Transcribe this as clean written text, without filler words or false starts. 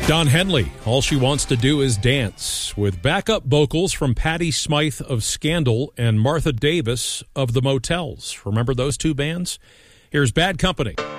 Don Henley, All She Wants to Do Is Dance, with backup vocals from Patti Smythe of Scandal and Martha Davis of the Motels. Remember those two bands? Here's Bad Company.